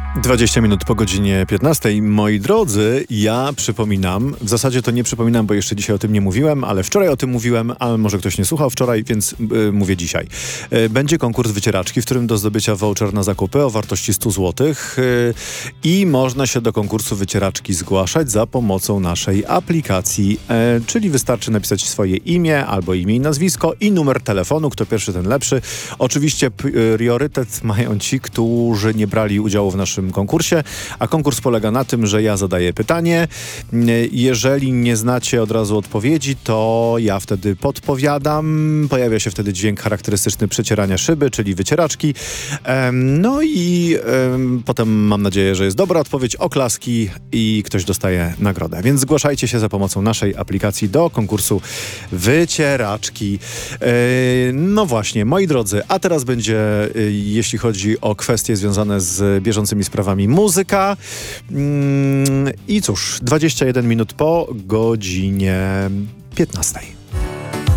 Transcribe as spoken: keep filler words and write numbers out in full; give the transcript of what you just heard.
dwadzieścia minut po godzinie piętnastej. Moi drodzy, ja przypominam, w zasadzie to nie przypominam, bo jeszcze dzisiaj o tym nie mówiłem, ale wczoraj o tym mówiłem, ale może ktoś nie słuchał wczoraj, więc yy, mówię dzisiaj. Yy, będzie konkurs wycieraczki, w którym do zdobycia voucher na zakupy o wartości sto złotych yy, i można się do konkursu wycieraczki zgłaszać za pomocą naszej aplikacji, yy, czyli wystarczy napisać swoje imię albo imię i nazwisko i numer telefonu, kto pierwszy, ten lepszy. Oczywiście priorytet mają ci, którzy nie brali udziału w naszym konkursie, a konkurs polega na tym, że ja zadaję pytanie. Jeżeli nie znacie od razu odpowiedzi, to ja wtedy podpowiadam. Pojawia się wtedy dźwięk charakterystyczny przecierania szyby, czyli wycieraczki. No i potem mam nadzieję, że jest dobra odpowiedź, oklaski i ktoś dostaje nagrodę. Więc zgłaszajcie się za pomocą naszej aplikacji do konkursu wycieraczki. No właśnie, moi drodzy, a teraz będzie, jeśli chodzi o kwestie związane z bieżącymi sprawami, muzyka. I cóż, dwadzieścia jeden minut po godzinie piętnastej.